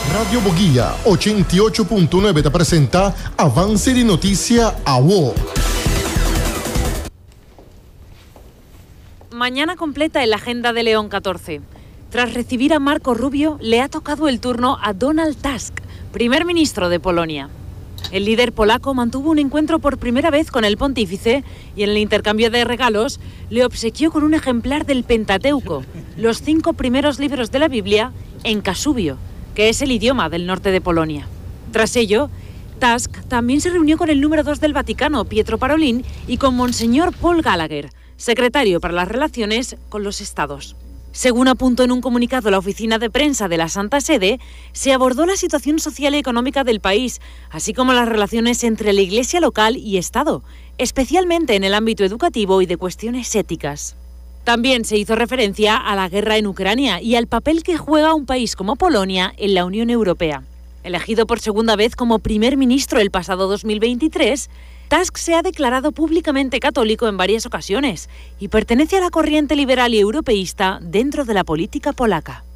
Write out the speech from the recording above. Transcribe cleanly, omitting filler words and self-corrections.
Radio Boguía 88.9 te presenta Avance de Noticia AWO. Mañana completa en la agenda de León 14. Tras recibir a Marco Rubio, le ha tocado el turno a Donald Tusk, primer ministro de Polonia. El líder polaco mantuvo un encuentro por primera vez con el pontífice y en el intercambio de regalos le obsequió con un ejemplar del Pentateuco, los 5 primeros libros de la Biblia, en kasubio, que es el idioma del norte de Polonia. Tras ello, Tusk también se reunió con el número 2 del Vaticano, Pietro Parolin, y con Monseñor Paul Gallagher, secretario para las relaciones con los estados. Según apuntó en un comunicado la oficina de prensa de la Santa Sede, se abordó la situación social y económica del país, así como las relaciones entre la Iglesia local y Estado, especialmente en el ámbito educativo y de cuestiones éticas. También se hizo referencia a la guerra en Ucrania y al papel que juega un país como Polonia en la Unión Europea. Elegido por segunda vez como primer ministro el pasado 2023, Tusk se ha declarado públicamente católico en varias ocasiones y pertenece a la corriente liberal y europeísta dentro de la política polaca.